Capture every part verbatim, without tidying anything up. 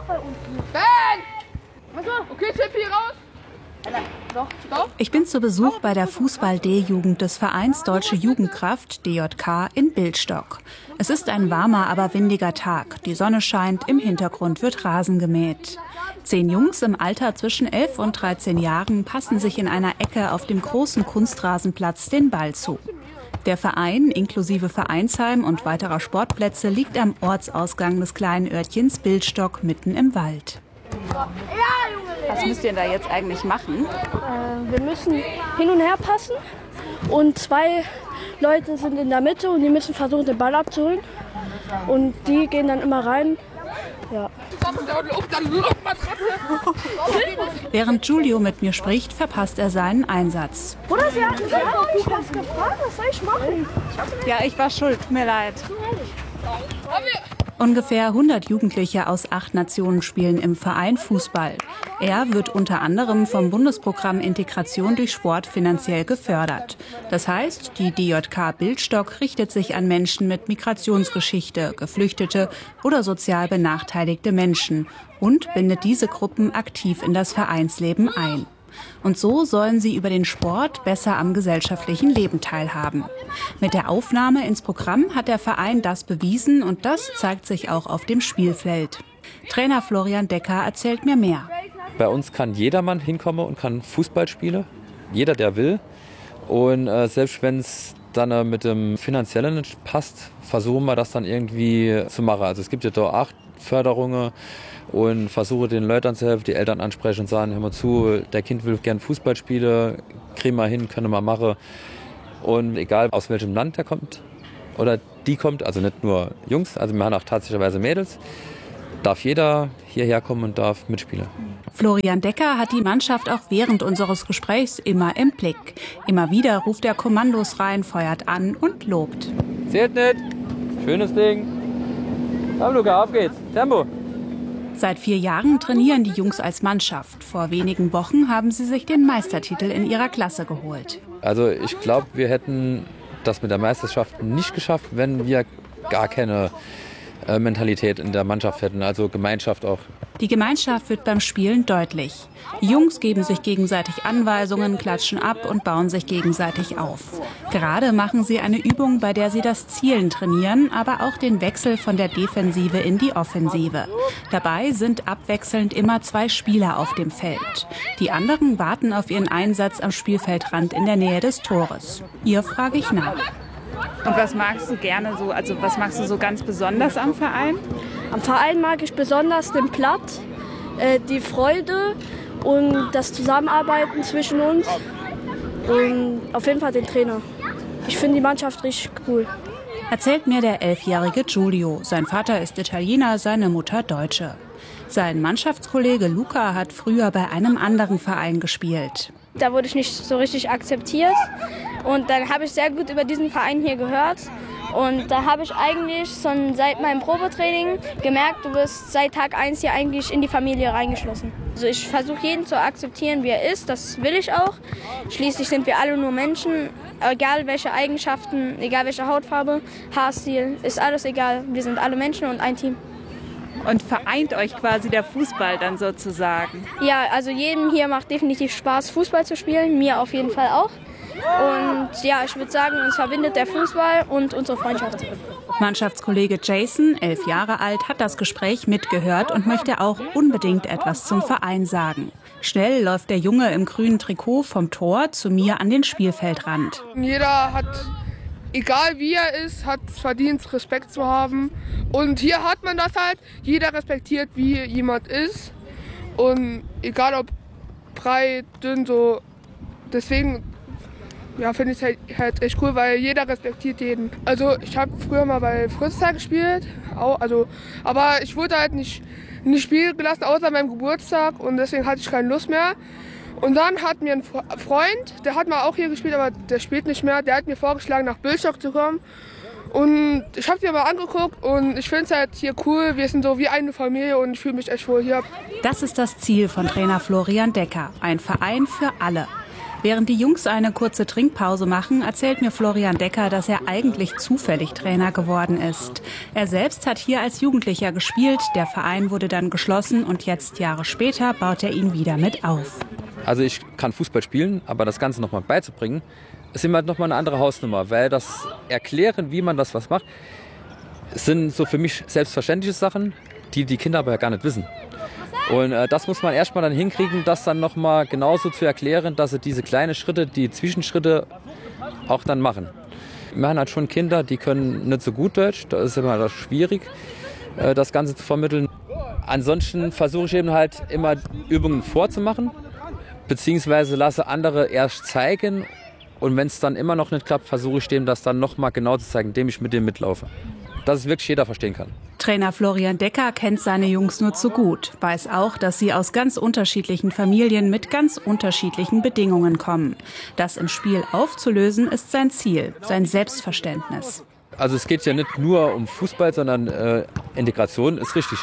bei uns. Ben! Okay, Tippi, raus! Ich bin zu Besuch bei der Fußball-D-Jugend des Vereins Deutsche Jugendkraft, D J K, in Bildstock. Es ist ein warmer, aber windiger Tag. Die Sonne scheint, im Hintergrund wird Rasen gemäht. Zehn Jungs im Alter zwischen elf und dreizehn Jahren passen sich in einer Ecke auf dem großen Kunstrasenplatz den Ball zu. Der Verein, inklusive Vereinsheim und weiterer Sportplätze, liegt am Ortsausgang des kleinen Örtchens Bildstock mitten im Wald. Was müsst ihr da jetzt eigentlich machen? Äh, wir müssen hin und her passen und zwei Leute sind in der Mitte und die müssen versuchen, den Ball abzuholen. Und die gehen dann immer rein. Ja. Während Giulio mit mir spricht, verpasst er seinen Einsatz. Bruder, sie hat mich was gefragt, was soll ich machen? Ja, ich war schuld, tut mir leid. Ungefähr hundert Jugendliche aus acht Nationen spielen im Verein Fußball. Er wird unter anderem vom Bundesprogramm Integration durch Sport finanziell gefördert. Das heißt, die D J K Bildstock richtet sich an Menschen mit Migrationsgeschichte, Geflüchtete oder sozial benachteiligte Menschen und bindet diese Gruppen aktiv in das Vereinsleben ein. Und so sollen sie über den Sport besser am gesellschaftlichen Leben teilhaben. Mit der Aufnahme ins Programm hat der Verein das bewiesen und das zeigt sich auch auf dem Spielfeld. Trainer Florian Decker erzählt mir mehr. Bei uns kann jedermann hinkommen und kann Fußball spielen. Jeder, der will. Und äh, selbst wenn es dann äh, mit dem Finanziellen nicht passt, versuchen wir das dann irgendwie zu machen. Also es gibt ja da acht Förderungen. Und versuche den Leuten zu helfen, die Eltern ansprechen und sagen, hör mal zu, der Kind will gerne Fußball spielen, kriegen wir hin, können wir machen. Und egal aus welchem Land der kommt oder die kommt, also nicht nur Jungs, also wir haben auch tatsächlich Mädels, darf jeder hierher kommen und darf mitspielen. Florian Decker hat die Mannschaft auch während unseres Gesprächs immer im Blick. Immer wieder ruft er Kommandos rein, feuert an und lobt. Zählt nicht, schönes Ding. Komm Luca, auf geht's, Tempo. Seit vier Jahren trainieren die Jungs als Mannschaft. Vor wenigen Wochen haben sie sich den Meistertitel in ihrer Klasse geholt. Also ich glaube, wir hätten das mit der Meisterschaft nicht geschafft, wenn wir gar keine äh, Mentalität in der Mannschaft hätten, also Gemeinschaft auch. Die Gemeinschaft wird beim Spielen deutlich. Die Jungs geben sich gegenseitig Anweisungen, klatschen ab und bauen sich gegenseitig auf. Gerade machen sie eine Übung, bei der sie das Zielen trainieren, aber auch den Wechsel von der Defensive in die Offensive. Dabei sind abwechselnd immer zwei Spieler auf dem Feld. Die anderen warten auf ihren Einsatz am Spielfeldrand in der Nähe des Tores. Ihr frage ich nach. Und was magst du gerne so, also was magst du so ganz besonders am Verein? Am Verein mag ich besonders den Platz, äh, die Freude und das Zusammenarbeiten zwischen uns und auf jeden Fall den Trainer. Ich finde die Mannschaft richtig cool. Erzählt mir der elfjährige Giulio. Sein Vater ist Italiener, seine Mutter Deutsche. Sein Mannschaftskollege Luca hat früher bei einem anderen Verein gespielt. Da wurde ich nicht so richtig akzeptiert und dann habe ich sehr gut über diesen Verein hier gehört. Und da habe ich eigentlich schon seit meinem Probetraining gemerkt, du wirst seit Tag eins hier eigentlich in die Familie reingeschlossen. Also ich versuche jeden zu akzeptieren, wie er ist, das will ich auch. Schließlich sind wir alle nur Menschen, egal welche Eigenschaften, egal welche Hautfarbe, Haarstil, ist alles egal. Wir sind alle Menschen und ein Team. Und vereint euch quasi der Fußball dann sozusagen? Ja, also jedem hier macht definitiv Spaß, Fußball zu spielen, mir auf jeden Fall auch. Und ja, ich würde sagen, uns verbindet der Fußball und unsere Freundschaft. Mannschaftskollege Jason, elf Jahre alt, hat das Gespräch mitgehört und möchte auch unbedingt etwas zum Verein sagen. Schnell läuft der Junge im grünen Trikot vom Tor zu mir an den Spielfeldrand. Jeder hat, egal wie er ist, hat es verdient, Respekt zu haben. Und hier hat man das halt, jeder respektiert, wie jemand ist. Und egal ob breit, dünn, so, deswegen... Ja, finde ich halt, halt echt cool, weil jeder respektiert jeden. Also ich habe früher mal bei Fritzlar gespielt, auch, also, aber ich wurde halt nicht, nicht spielen gelassen, außer meinem Geburtstag und deswegen hatte ich keine Lust mehr. Und dann hat mir ein Freund, der hat mal auch hier gespielt, aber der spielt nicht mehr, der hat mir vorgeschlagen, nach Bildstock zu kommen. Und ich habe es mir mal angeguckt und ich finde es halt hier cool, wir sind so wie eine Familie und ich fühle mich echt wohl hier. Das ist das Ziel von Trainer Florian Decker, ein Verein für alle. Während die Jungs eine kurze Trinkpause machen, erzählt mir Florian Decker, dass er eigentlich zufällig Trainer geworden ist. Er selbst hat hier als Jugendlicher gespielt, der Verein wurde dann geschlossen und jetzt Jahre später baut er ihn wieder mit auf. Also ich kann Fußball spielen, aber das Ganze nochmal beizubringen, ist immer noch mal eine andere Hausnummer, weil das Erklären, wie man das was macht, sind so für mich selbstverständliche Sachen, die die Kinder aber ja gar nicht wissen. Und äh, das muss man erstmal dann hinkriegen, das dann nochmal genauso zu erklären, dass sie diese kleinen Schritte, die Zwischenschritte auch dann machen. Wir haben halt schon Kinder, die können nicht so gut Deutsch, da ist immer das schwierig, äh, das Ganze zu vermitteln. Ansonsten versuche ich eben halt immer Übungen vorzumachen, beziehungsweise lasse andere erst zeigen. Und wenn es dann immer noch nicht klappt, versuche ich dem das dann nochmal genau zu zeigen, indem ich mit dem mitlaufe. Dass es wirklich jeder verstehen kann. Trainer Florian Decker kennt seine Jungs nur zu gut, weiß auch, dass sie aus ganz unterschiedlichen Familien mit ganz unterschiedlichen Bedingungen kommen. Das im Spiel aufzulösen, ist sein Ziel, sein Selbstverständnis. Also es geht ja nicht nur um Fußball, sondern äh, Integration ist richtig.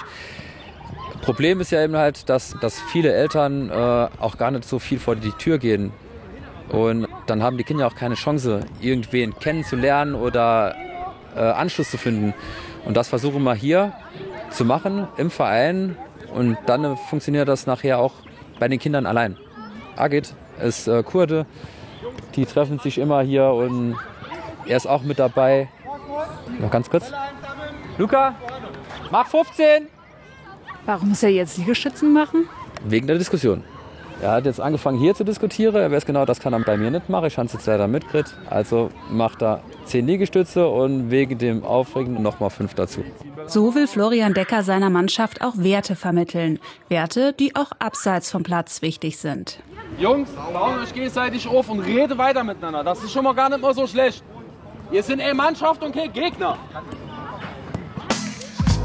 Problem ist ja eben halt, dass, dass viele Eltern äh, auch gar nicht so viel vor die Tür gehen. Und dann haben die Kinder auch keine Chance, irgendwen kennenzulernen oder äh, Anschluss zu finden. Und das versuchen wir hier zu machen im Verein. Und dann äh, funktioniert das nachher auch bei den Kindern allein. Agit ist äh, Kurde, die treffen sich immer hier und er ist auch mit dabei. Noch ganz kurz. Luca, mach fünfzehn! Warum muss er jetzt Liegestützen machen? Wegen der Diskussion. Er hat jetzt angefangen hier zu diskutieren. Er weiß genau, das kann er bei mir nicht machen. Ich habe es jetzt leider mitgekriegt. Also macht er zehn Liegestütze und wegen dem Aufregen noch mal fünf dazu. So will Florian Decker seiner Mannschaft auch Werte vermitteln. Werte, die auch abseits vom Platz wichtig sind. Jungs, baut euch gegenseitig auf und redet weiter miteinander. Das ist schon mal gar nicht mal so schlecht. Wir sind eine Mannschaft und kein Gegner.